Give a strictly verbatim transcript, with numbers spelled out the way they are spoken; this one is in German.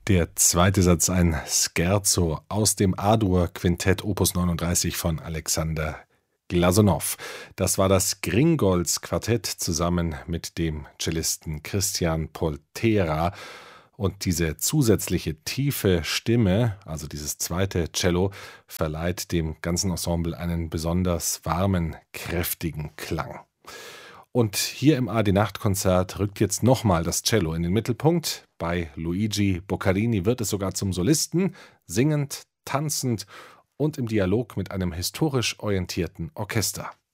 Der zweite Satz, ein Scherzo aus dem A-Dur-Quintett Opus neununddreißig von Alexander Glasunow. Das war das Gringolds-Quartett zusammen mit dem Cellisten Christian Poltera. Und diese zusätzliche tiefe Stimme, also dieses zweite Cello, verleiht dem ganzen Ensemble einen besonders warmen, kräftigen Klang. Und hier im A D-Nacht-Konzert rückt jetzt nochmal das Cello in den Mittelpunkt. Bei Luigi Boccarini wird es sogar zum Solisten, singend, tanzend und im Dialog mit einem historisch orientierten Orchester.